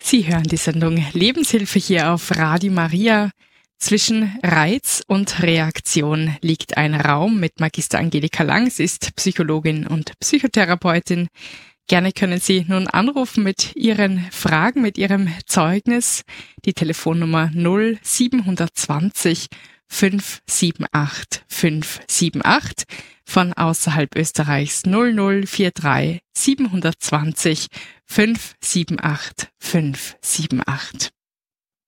Sie hören die Sendung Lebenshilfe hier auf Radio Maria. Zwischen Reiz und Reaktion liegt ein Raum mit Magister Angelika Lang. Sie ist Psychologin und Psychotherapeutin. Gerne können Sie nun anrufen mit Ihren Fragen, mit Ihrem Zeugnis. Die Telefonnummer 0720 578 578. Von außerhalb Österreichs 0043 720 578 578.